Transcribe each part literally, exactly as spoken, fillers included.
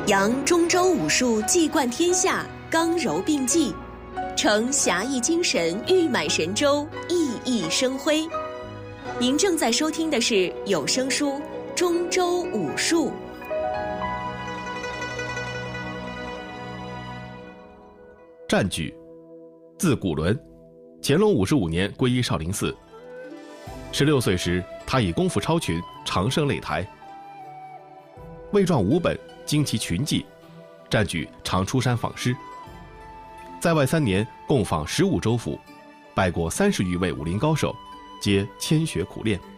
扬中州武术技冠天下，刚柔并济，承侠义精神，誉满神州，熠熠生辉。您正在收听的是有声书《中州武术》。 战举，字古伦，乾隆五十五年皈依少林寺。十六岁时，他以功夫超群，常胜擂台。为壮武本，精其群技，战举常出山访师。在外三年，共访十五州府，拜过三十余位武林高手，皆谦学苦练。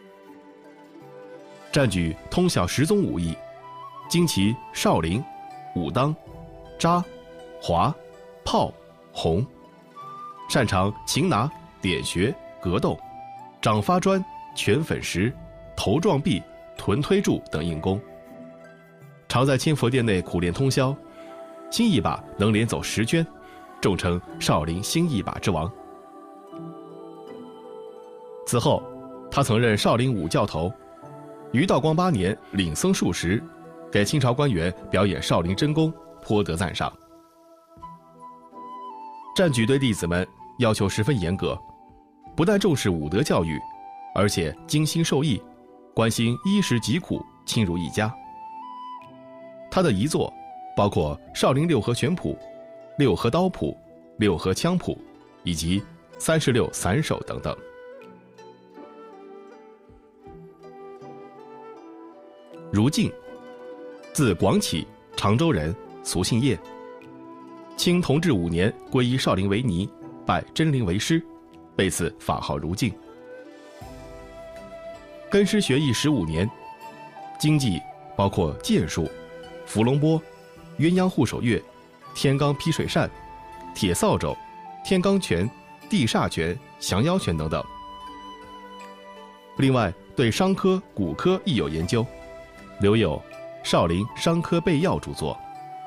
战举通晓十宗武艺，精其少林、武当、扎、华、炮、红，擅长擒拿、点穴、格斗、掌发砖、拳粉石、头撞壁、臀推柱等硬功。常在千佛殿内苦练通宵，新一把能连走十圈，众称少林新一把之王。此后，他曾任少林武教头，于道光八年领僧数十，给清朝官员表演少林真功，颇得赞赏。战举对弟子们要求十分严格，不但重视武德教育，而且精心授意，关心衣食疾苦，亲如一家。他的遗作包括少林六合拳谱、六合刀谱、六合枪谱以及三十六散手等等。如镜，字广启，常州人，俗姓叶。清同治五年皈依少林为尼，拜真灵为师，被赐法号如镜。跟师学艺十五年，经技包括剑术、伏龙波、鸳鸯护手月、天罡劈水扇、铁扫帚、天罡拳、地煞拳、降妖拳等等。另外对伤科、骨科亦有研究，留有《少林伤科备要》著作。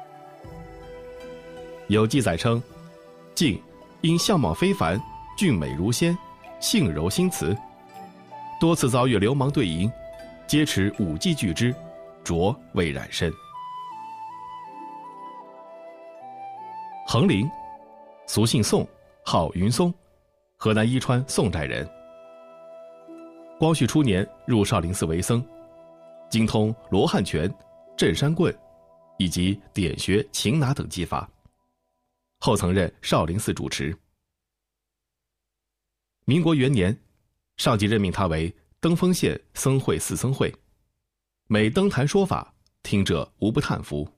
有记载称，镜因相貌非凡，俊美如仙，性柔心慈，多次遭遇流氓对营，皆持武技拒之，着未染身。恒林，俗姓宋，号云松，河南伊川宋寨人。光绪初年入少林寺为僧，精通罗汉拳、镇山棍以及点穴、擒拿等技法，后曾任少林寺主持。民国元年，上级任命他为登封县僧会四僧会，每登坛说法，听者无不叹服。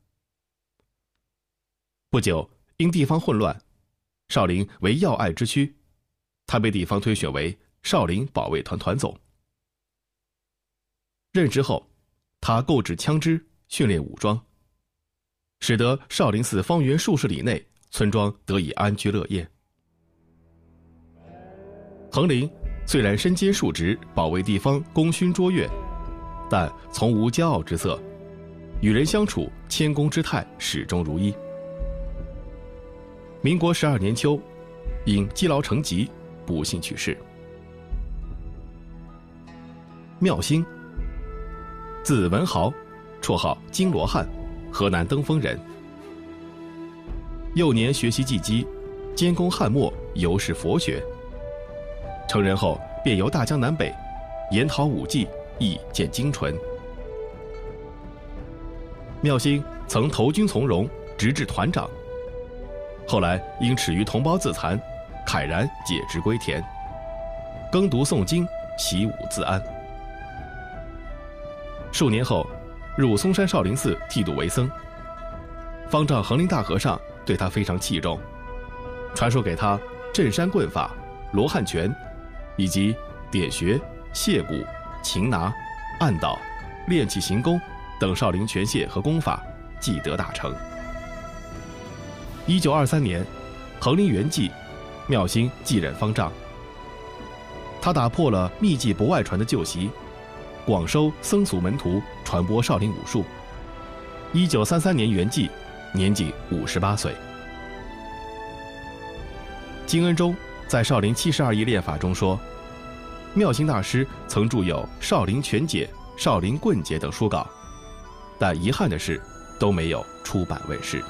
不久，因地方混乱，少林为要隘之区，他被地方推选为少林保卫团团总。任职后，他购置枪支，训练武装，使得少林寺方圆数十里内村庄得以安居乐业。恒林虽然身兼数职，保卫地方功勋卓越，但从无骄傲之色，与人相处谦恭之态始终如一。民国十二年秋，因积劳成疾，不幸去世。妙心，字文豪，绰号金罗汉，河南登封人。幼年学习技击，兼攻汉墨，尤是佛学。成人后便游大江南北，研讨武技，亦见精纯。妙心曾投军从容，直至团长，后来因耻于同胞自残，慨然解职归田，耕读诵经，习武自安。数年后，入嵩山少林寺剃度为僧。方丈恒林大和尚对他非常器重，传授给他镇山棍法、罗汉拳以及点穴、泻骨、擒拿、按倒、练气行功等少林拳械和功法，技得大成。一九二三年，恒林圆寂，妙心继任方丈。他打破了秘技不外传的旧习，广收僧俗门徒，传播少林武术。一九三三年圆寂，年仅五十八岁。金恩中在《少林七十二义练法》中说，妙心大师曾著有《少林拳解》《少林棍解》等书稿，但遗憾的是， 都没有出版问世。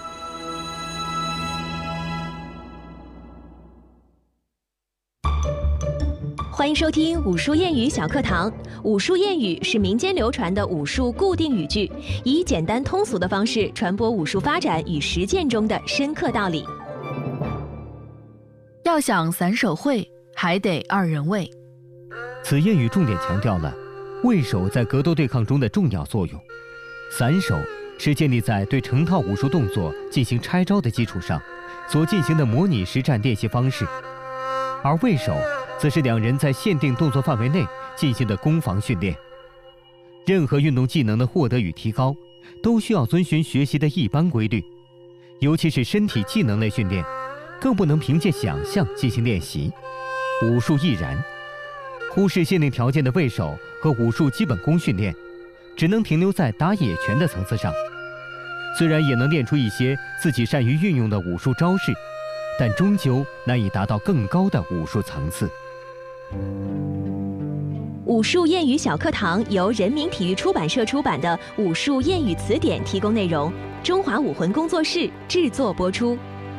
欢迎收听武术谚语小课堂。武术谚语是民间流传的武术固定语句，以简单通俗的方式传播武术发展与实践中的深刻道理。 要想散手会，还得二人位。 此谚语重点强调了位手在格斗对抗中的重要作用。散手是建立在对成套武术动作进行拆招的基础上所进行的模拟实战练习方式，而位手则是两人在限定动作范围内进行的攻防训练。任何运动技能的获得与提高，都需要遵循学习的一般规律，尤其是身体技能类训练，更不能凭借想象进行练习。武术亦然，忽视限定条件的位手和武术基本功训练，只能停留在打野拳的层次上。虽然也能练出一些自己善于运用的武术招式，但终究难以达到更高的武术层次。 武术谚语小课堂由人民体育出版社出版的《武术谚语词典》提供内容，中华武魂工作室制作播出。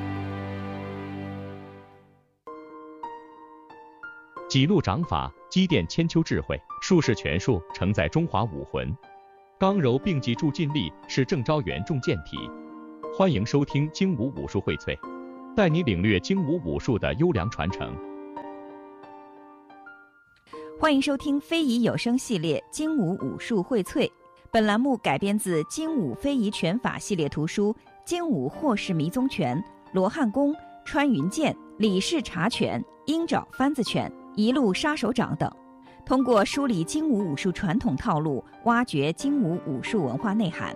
几路掌法积淀千秋智慧，术式拳术承载中华武魂。刚柔并济助劲力是郑昭元重健体。欢迎收听精武武术荟萃，带你领略精武武术的优良传承。 欢迎收听非遗有声系列精武武术荟萃，本栏目改编自精武非遗拳法系列图书《精武霍氏迷踪拳》、罗汉功、穿云箭、李氏茶拳、鹰爪翻子拳、一路杀手掌等，通过梳理精武武术传统套路，挖掘精武武术文化内涵。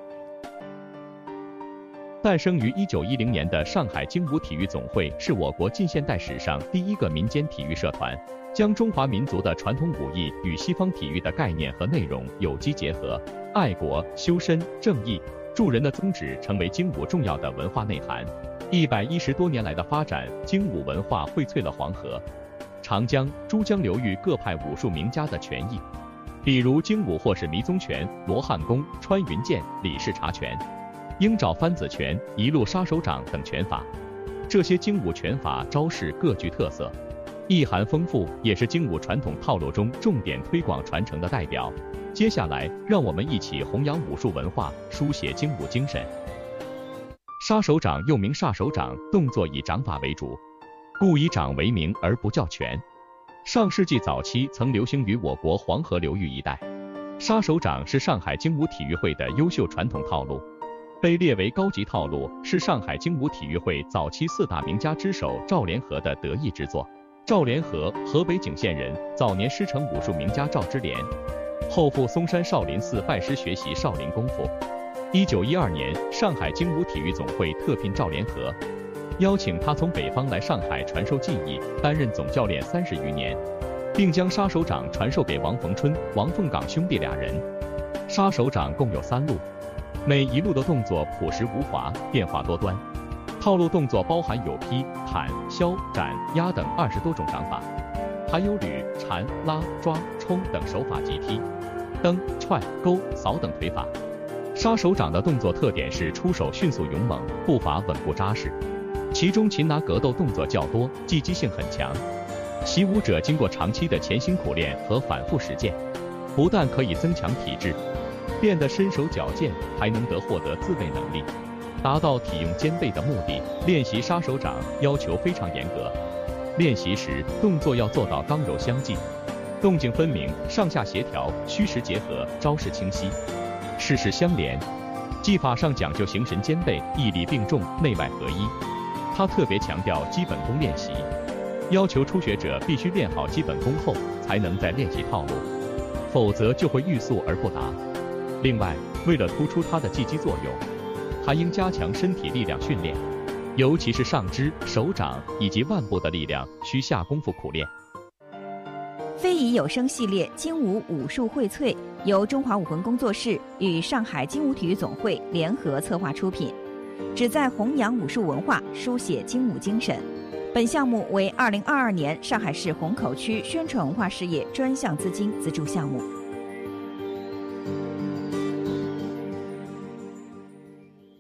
诞生于一九一零年的上海精武体育总会是我国近现代史上第一个民间体育社团，将中华民族的传统武艺与西方体育的概念和内容有机结合，爱国、修身、正义、助人的宗旨成为精武重要的文化内涵。一百一十多年来的发展，精武文化荟萃了黄河、长江、珠江流域各派武术名家的拳艺，比如精武霍氏迷踪拳、罗汉功、穿云箭、李氏茶拳、鹰爪翻子拳、一路杀手掌等拳法。这些精武拳法招式各具特色，意涵丰富，也是精武传统套路中重点推广传承的代表。接下来，让我们一起弘扬武术文化，书写精武精神。杀手掌又名煞手掌，动作以掌法为主，故以掌为名而不叫拳。上世纪早期曾流行于我国黄河流域一带。杀手掌是上海精武体育会的优秀传统套路，被列为高级套路，是上海精武体育会早期四大名家之首赵连和的得意之作。赵连和，河北景县人，早年师承武术名家赵之莲，后赴嵩山少林寺拜师学习少林功夫。一九一二年，上海精武体育总会特聘赵连和，邀请他从北方来上海传授技艺，担任总教练三十余年，并将杀手掌传授给王逢春、王凤岗兄弟俩人。杀手掌共有三路，每一路的动作朴实无华，变化多端。套路动作包含有劈、砍、削、斩、压等二十多种掌法，还有捋、缠、拉、抓、冲等手法及踢、蹬、踹、勾、扫等腿法。杀手掌的动作特点是出手迅速勇猛，步伐稳固扎实，其中擒拿格斗动作较多，技击性很强。习武者经过长期的潜心苦练和反复实践，不但可以增强体质，变得身手矫健，还能得获得自卫能力，达到体用兼备的目的。练习杀手掌要求非常严格，练习时动作要做到刚柔相济，动静分明，上下协调，虚实结合，招式清晰，事事相连。技法上讲究形神兼备，毅力并重，内外合一。他特别强调基本功练习，要求初学者必须练好基本功后才能再练习套路，否则就会欲速而不达。另外，为了突出它的技击作用，还应加强身体力量训练，尤其是上肢、手掌以及腕部的力量需下功夫苦练。 非遗有声系列精武武术荟萃由中华武魂工作室与上海精武体育总会联合策划出品，旨在弘扬武术文化，书写精武精神。本项目为二零二二年上海市虹口区宣传文化事业专项资金资助项目。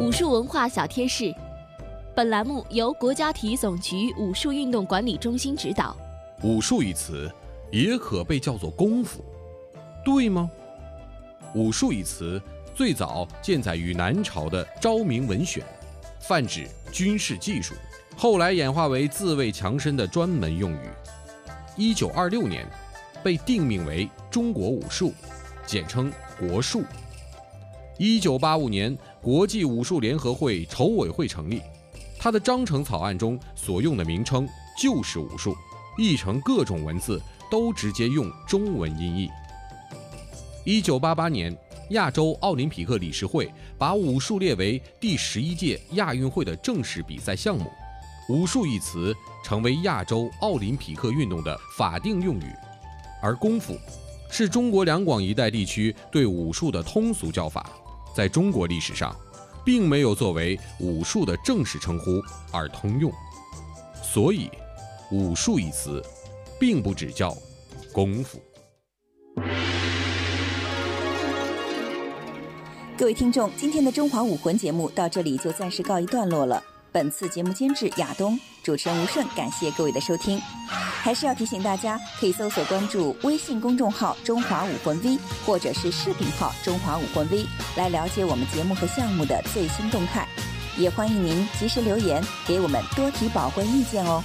武术文化小贴士，本栏目由国家体育总局武术运动管理中心指导。 武术一词也可被叫做功夫，对吗？武术一词最早见载于南朝的《昭明文选》，泛指军事技术，后来演化为自卫强身的专门用语。一九二六年被定名为中国武术，简称国术。一九八五年国际武术联合会筹委会成立，它的章程草案中所用的名称就是武术，译成各种文字都直接用中文音译。一九八八年亚洲奥林匹克理事会把武术列为第十一届亚运会的正式比赛项目，武术一词成为亚洲奥林匹克运动的法定用语，而功夫是中国两广一带地区对武术的通俗叫法，在中国历史上并没有作为武术的正式称呼而通用，所以武术一词并不只叫功夫。 各位听众，今天的中华武魂节目到这里就暂时告一段落了。本次节目监制亚东，主持人吴顺，感谢各位的收听。还是要提醒大家，可以搜索关注微信公众号中华武魂 V 或者是视频号中华武魂 V 来了解我们节目和项目的最新动态，也欢迎您及时留言给我们多提宝贵意见哦。